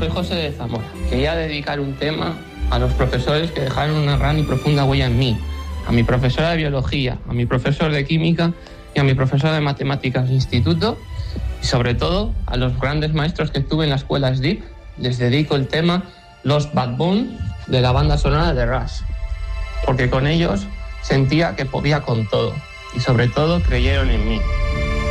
soy José de Zamora. Quería dedicar un tema a los profesores que dejaron una gran y profunda huella en mí. A mi profesora de biología, a mi profesor de química y a mi profesora de matemáticas de instituto. Y sobre todo a los grandes maestros que tuve en la escuela SDIP. Les dedico el tema Lost Backbone de la banda sonora de Rush. Porque con ellos sentía que podía con todo. Y sobre todo creyeron en mí.